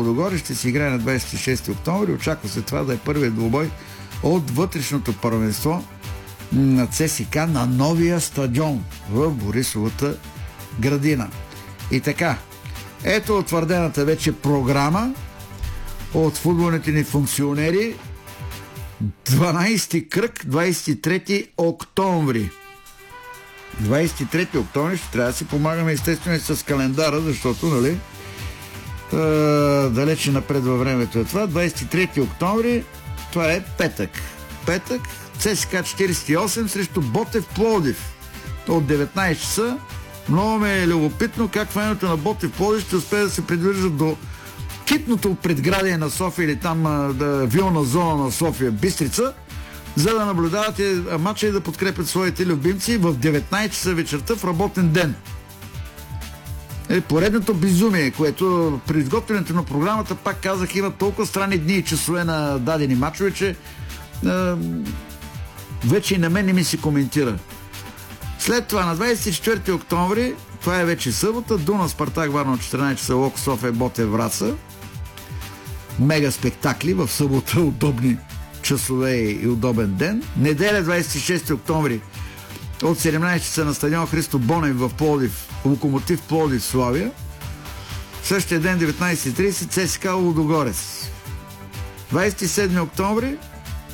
Лудогорец ще се играе на 26 октомври. Очаква се това да е първият двубой от вътрешното първенство на ЦСК на новия стадион в Борисовата градина. И така, ето утвърдената вече програма от футболните ни функционери. 12 кръг, 23 октомври. 23 октомври ще трябва да си помагаме естествено и с календара, защото, нали, далече напред във времето е това. 23 октомври, това е петък. Петък, ЦСКА 48 срещу Ботев Пловдив. От 19 часа. Много ме е любопитно как феновете на Ботев Пловдив ще успее да се придвижат до китното предградие на София или там вилна зона на София, Бистрица, за да наблюдават матча и да подкрепят своите любимци в 19 часа вечерта в работен ден. Поредното безумие, което при изготвянето на програмата, пак казах, има толкова странни дни и часове на дадени матчове, че вече и на мен не ми се коментира. След това на 24 октомври, това е вече събота, Дуна Спартак Варна от 14 часа, Локо София, Ботев Враца. Мега спектакли в събота, удобни часове и удобен ден. Неделя 26 октомври от 17 часа на стадион Христо Бонев в Пловдив, Локомотив Пловдив, Славия. Същия ден 19:30 ЦСКА Лудогорец. 27 октомври